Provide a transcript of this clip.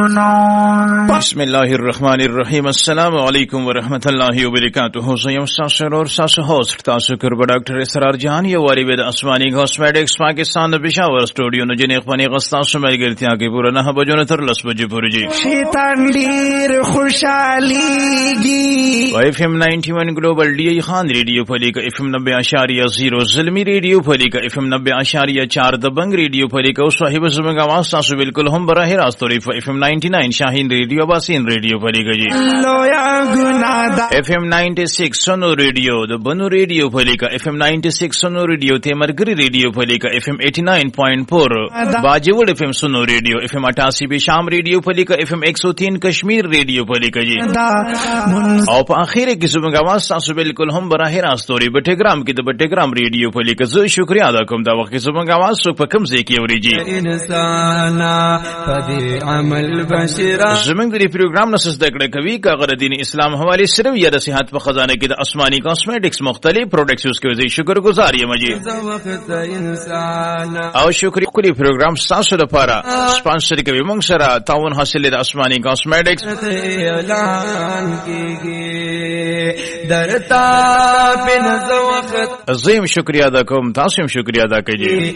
يعلنون. بسم الله الرحمن الرحیم. السلام علیکم ورحمۃ اللہ وبرکاتہ. زیم ساسر اور ساس ہوسٹ تاسو کر ڈاکٹر اسرار جہان یہ واری ود اسمانی کاسمیٹکس پاکستان پشاور اسٹوڈیو نو جنے خونی غستا سمے گرتیا کے پورا نہ بجو تر لس بجے پور جی شیطان دیر خوشحالیگی ایف ایم 91 گلوبل ڈی خان ریڈیو پھلی کا ایف ایم 90.0 ظلمی ریڈیو پھلی کا ایف ایم 90.4 دبنگ ریڈیو پھلی کا صاحب زمگا واسطہ سو بالکل ہم براہ راست اور ایف ایم 99 شاہین ریڈیو باسین ریڈیو پھلی کا جی ایف ایم 96 سنو ریڈیو د بنو ریڈیو پھلی کا ایف ایم 96 سنو ریڈیو تیمرگری ریڈیو پھلی کا ایف ایم 89.4 باجوڑ ایف ایم سنو ریڈیو ایف ایم 88 شام ریڈیو پھلی کا ایف ایم 103 کشمیر ریڈیو پھلی کا جی او په اخیره کې زموږ आवाज تاسو بالکل هم براه راست اوري په ټیلیګرام کې د ټیلیګرام ریډیو په لیکه زه شکریا ادا کوم دا وخت زموږ आवाज څوک په کوم ځای کې اوريږي انسان په عمل بشرا زموږ د پروګرام نو څه دکړه کوي کاغه د دین اسلام حواله صرف یا د صحت په خزانه کې د آسماني کاسمیټکس مختلف پروډکټس یوز کوي. شکرګزار یم جی او شکریا کولی پروګرام تاسو لپاره سپانسر کوي موږ سره تعاون حاصل د آسماني کاسمیټکس درتا بن وقت عظیم شکریہ ادا کوم. تاسو هم شکریہ ادا کړئ.